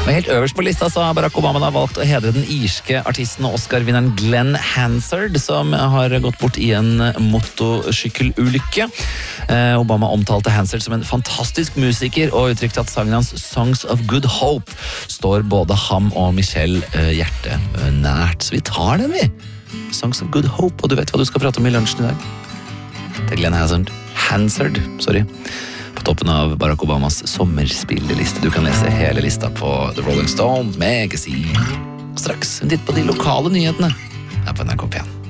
Og helt øverst på lista så har Barack Obama da valgt å hedre den irske artisten og Oscar-vinneren Glenn Hansard, som har gått bort i en motorsykkelulykke. Obama omtalte Hansard som en fantastisk musiker og uttrykte at sangen hans Songs of Good Hope står både ham og Michelle hjertet nært. Så vi tar den, vi! Songs of Good Hope, og du vet hva du skal prate om i lunsjen i dag? Det er Glenn Hansard, på toppen av Barack Obamas sommerspilleliste. Du kan lese hele lista på The Rolling Stone Magazine. Straks en titt på de lokale nyhetene her på NRK P1.